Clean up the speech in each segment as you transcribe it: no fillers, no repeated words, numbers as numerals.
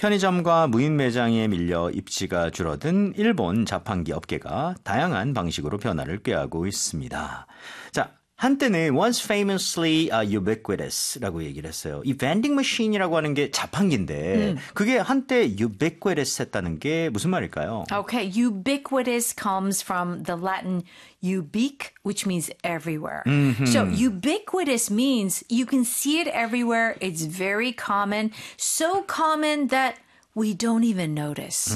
편의점과 무인 매장에 밀려 입지가 줄어든 일본 자판기 업계가 다양한 방식으로 변화를 꾀하고 있습니다. 자, 한때는 once famously ubiquitous라고 얘기를 했어요. 이 vending machine이라고 하는 게 자판기인데 그게 한때 ubiquitous 했다는 게 무슨 말일까요? Okay, ubiquitous comes from the Latin ubique, which means everywhere. So ubiquitous means you can see it everywhere. It's very common, so common that we don't even notice.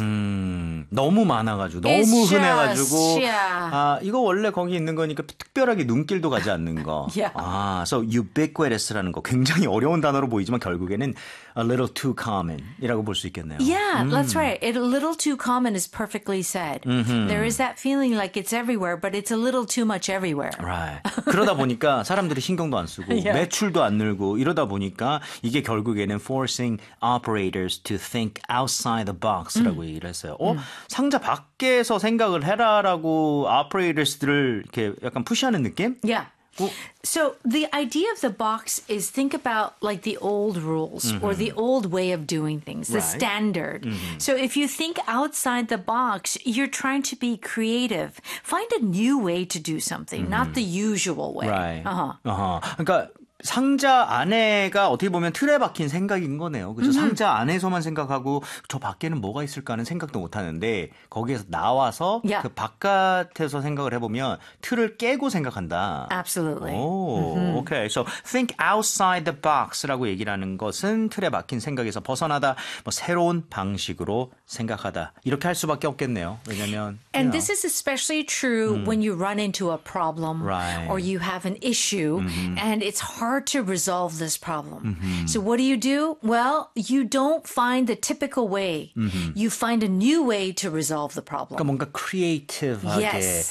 너무 많아가지고 너무 It's 흔해가지고 just, yeah. 이거 원래 거기 있는 거니까 특별하게 눈길도 가지 않는 거. Yeah. So ubiquitous라는 거 굉장히 어려운 단어로 보이지만 결국에는 a little too common이라고 볼 수 있겠네요. Yeah, that's right. A little too common is perfectly said. There is that feeling like it's everywhere, but it's a little too much everywhere. Right. 그러다 보니까 사람들이 신경도 안 쓰고 Yeah. 매출도 안 늘고 이러다 보니까 이게 결국에는 forcing operators to think outside the box라고 얘기를 했어요. 상자 밖에서 생각을 해라라고 operators들을 이렇게 약간 푸시하는 느낌? Yeah. So the idea of the box is think about like the old rules or the old way of doing things, the Right. standard. So if you think outside the box, you're trying to be creative. Find a new way to do something, not the usual way. Right. 그러니까 상자 안에가 어떻게 보면 틀에 박힌 생각인 거네요. 그죠? 상자 안에서만 생각하고 저 밖에는 뭐가 있을까 하는 생각도 못 하는데 거기에서 나와서 Yeah. 그 바깥에서 생각을 해보면 틀을 깨고 생각한다. Absolutely. 오, okay. So think outside the box라고 얘기를 하는 것은 틀에 박힌 생각에서 벗어나다, 뭐 새로운 방식으로 생각하다. 이렇게 할 수밖에 없겠네요. 왜냐면 And this is especially true when you run into a problem Right. or you have an issue and it's hard to resolve this problem. So what do? Well, you don't find the typical way. You find a new way to resolve the problem. 그러니까 뭔가 크리에이티브하게, Yes.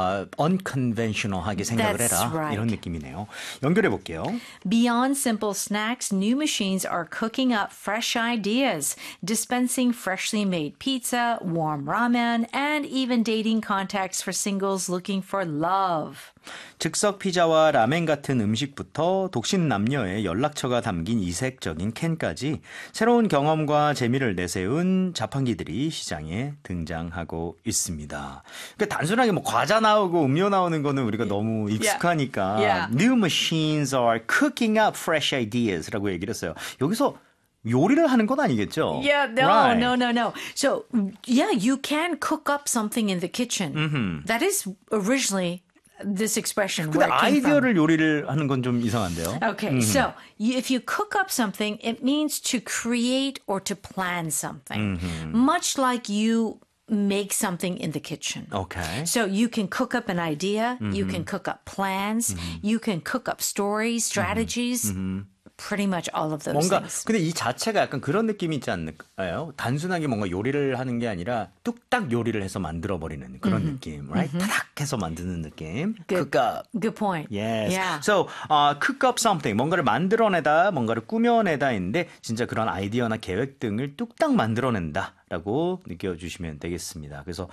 unconventional하게 생각을 That's 해라. right. 이런 느낌이네요. 연결해 볼게요. Beyond simple snacks, new machines are cooking up fresh ideas, dispensing freshly made pizza, warm ramen, and even dating contacts for singles looking for love. 즉석 피자와 라멘 같은 음식부터 독신 남녀의 연락처가 담긴 이색적인 캔까지 새로운 경험과 재미를 내세운 자판기들이 시장에 등장하고 있습니다. 그러니까 단순하게 뭐 과자 나오고 음료 나오는 거는 우리가 너무 익숙하니까 Yeah. New machines are cooking up fresh ideas라고 얘기를 했어요. 여기서 요리를 하는 건 아니겠죠? Yeah, no, Right. no. So, yeah, you can cook up something in the kitchen. That is originally this expression 근데 where it came from. 아이디어를 요리를 하는 건 좀 이상한데요. Okay, so if you cook up something, it means to create or to plan something, much like you make something in the kitchen. Okay. So you can cook up an idea, you can cook up plans, you can cook up stories, strategies, pretty much all of those 뭔가 things. 근데 이 자체가 약간 그런 느낌이 있지 않을까요? 단순하게 뭔가 요리를 하는 게 아니라 뚝딱 요리를 해서 만들어 버리는 그런 느낌, right? 타닥 해서 만드는 느낌. Cook up. Good point. Yes. Yeah. So, cook up something. 뭔가를 만들어내다, 뭔가를 꾸며내다인데 진짜 그런 아이디어나 계획 등을 뚝딱 만들어낸다라고 느껴주시면 되겠습니다. 그래서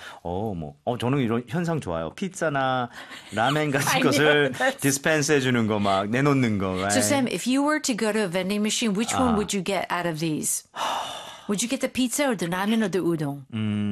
저는 이런 현상 좋아요. 피자나 라멘 같은 것을 디스펜스 해주는 거 막 내놓는 거. Right? So Sam, if you were to go to a vending machine, which one would you get out of these? Would you get the pizza or the ramen or the udon?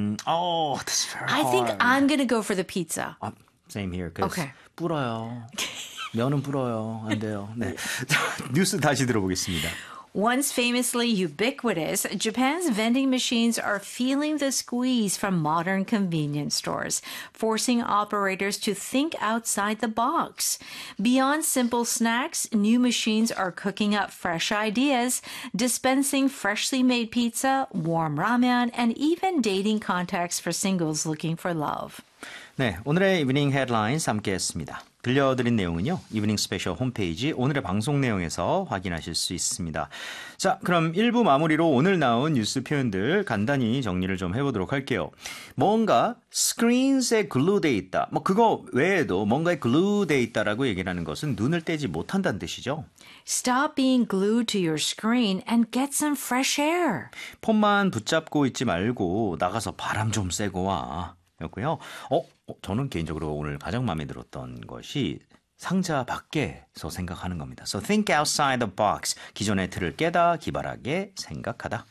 That's very I think hard. I'm going to go for the pizza. Same here. Cause Okay. 불어요. 면은 불어요. 안 돼요. 네. 자, 뉴스 다시 들어보겠습니다. Once famously ubiquitous, Japan's vending machines are feeling the squeeze from modern convenience stores, forcing operators to think outside the box. Beyond simple snacks, new machines are cooking up fresh ideas, dispensing freshly made pizza, warm ramen, and even dating contacts for singles looking for love. 네, 오늘의 이브닝 헤드라인스 함께했습니다. 들려드린 내용은요. 이브닝 스페셜 홈페이지 오늘의 방송 내용에서 확인하실 수 있습니다. 자, 그럼 1부 마무리로 오늘 나온 뉴스 표현들 간단히 정리를 좀 해보도록 할게요. 뭔가 screens에 glue돼 있다. 뭐 그거 외에도 뭔가에 glue돼 있다라고 얘기를 하는 것은 눈을 떼지 못한다는 뜻이죠. Stop being glued to your screen and get some fresh air. 폰만 붙잡고 있지 말고 나가서 바람 좀 쐬고 와. 였고요. 저는 개인적으로 오늘 가장 마음에 들었던 것이 상자 밖에서 생각하는 겁니다. So think outside the box. 기존의 틀을 깨다 기발하게 생각하다.